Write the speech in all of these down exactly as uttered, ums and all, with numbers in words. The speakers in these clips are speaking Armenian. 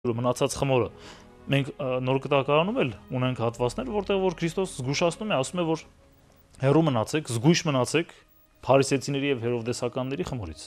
Մնացած խմորը մենք նոր կտակարանում էլ ունենք հատվածներ, որտեղ որ Քրիստոս զգուշացնում է, ասում է, որ հեռու մնացեք, զգույշ մնացեք փարիսեցիների եւ հերովդեսականների խմորից։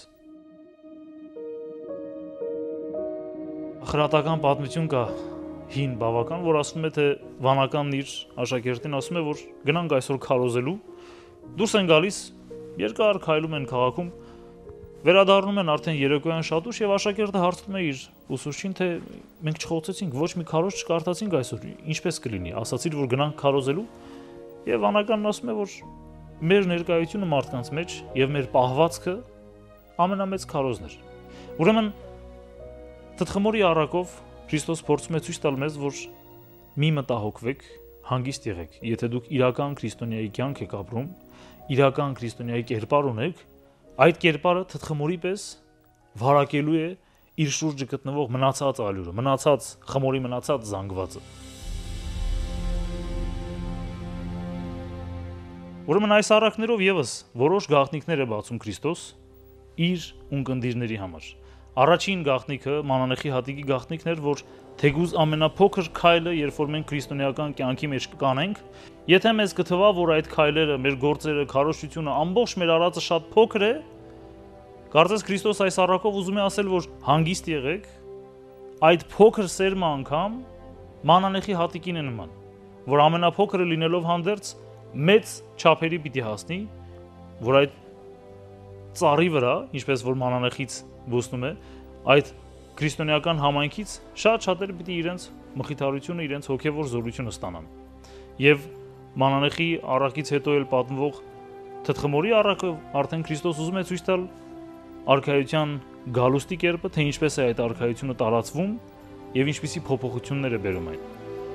Խրատական պատմություն կա հին բավական, որ ասում է, թե վանականն իր աշակերտին ասում է, որ գնանք այսօր քարոզելու, դուրս են գալիս, երկար քայլում են քաղաքում, վերադառնում են արդեն երեկոյան շատ ուշ եւ աշակերտը հարցնում է իր ուսուցչին, թե մենք չխոցեցինք, ոչ մի քարոզ չկարդացինք այսօր, ինչպես կլինի, ասացիր, որ գնանք քարոզելու, եւ վանականն ասում է, որ մեր ներկայությունը մարդկանց մեջ եւ մեր պահվածքը ամենամեծ քարոզն էր։ Ուրեմն թթխմորի առակով Քրիստոս փորձում է ցույց տալ մեզ, որ մի մտահոգվեք, հանգիստ եղեք, եթե դուք իրական քրիստոնյայի կյանք եք ապրում, իրական քրիստոնյայի կերպար ունեք, այդ կերպարը թթխմորի պես վարակելու է իր շուրջը գտնվող մնացած ալյուրը, մնացած խմորի մնացած զանգվածը։ Ուրեմն այս առակներով եւս որոշ գաղտնիքներ է բացում Քրիստոս իր ունկնդիրների համար։ Առաջին գաղտնիքը մանանեխի հատիկի գաղտնիքն էր, որ թեգուզ ամենափոքր քայլը, երբ որ մենք քրիստոնեական կյանքի մեջ կանենք, եթե մեզ կթվա, որ այդ քայլերը, մեր գործերը, քարոզությունը, ամբողջ մեր արածը շատ փոքր է, կարծես Քրիստոս այս առակով ուզում է ասել, որ հանգիստ եղեք, այդ փոքր սերմը անգամ մանանեխի հատիկին է նման, որ ամենափոքրը լինելով հանդերձ մեծ չափերի պիտի հասնի, որ այդ ծառի վրա, ինչպես որ մանանեխից բուսնում է, այդ քրիստոնեական համայնքից շատ շատերը պիտի իրենց մխիթարությունը, իրենց հոգևոր զորությունը ստանան։ Եվ մանանեխի առակից հետո էլ պատմվող թթխմորի առակը արդեն Քրիստոս ուզում է ցույց տալ արքայության գալուստի կերպը, թե ինչպես է այդ արքայությունը տարածվում եւ ինչպիսի փոփոխություններ է բերում այն։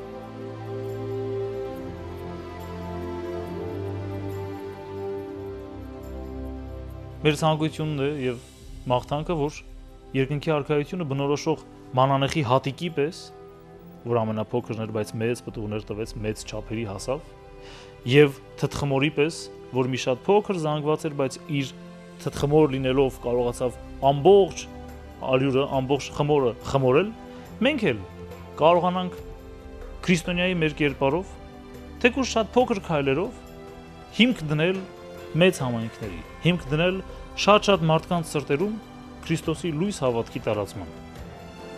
Մեր ցանկությունն է եւ մաղթանքը, որ երկնքի արքայությունը բնորոշող մանանեխի հատիկի պես, որ ամենափոքրն էր, բայց մեծ պտուղներ տվեց, մեծ չափերի հասավ, եւ թթխմորի պես, որ մի շատ փոքր զանգված էր, բայց իր թթխմոր լինելով կարողացավ ամբողջ ալյուրը, ամբողջ խմորը խմորել, մենք էլ կարողանանք քրիստոնյայի մեր կերպարով, թեկուզ շատ փոքր քայլերով հիմք դնել մեծ համայնքների, հիմք դնել շատ-շատ մարդկանց սրտերում Քրիստոսի լույս հավատքի տարածման։